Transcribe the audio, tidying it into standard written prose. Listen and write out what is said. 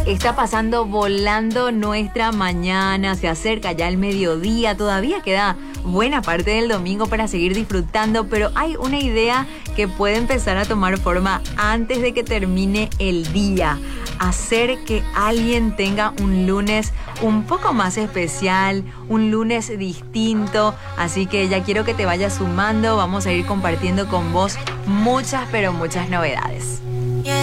Está pasando volando nuestra mañana, se acerca ya el mediodía, todavía queda buena parte del domingo para seguir disfrutando, pero hay una idea que puede empezar a tomar forma antes de que termine el día. Hacer que alguien tenga un lunes un poco más especial, un lunes distinto. Así que ya quiero que te vayas sumando, vamos a ir compartiendo con vos muchas, pero muchas novedades.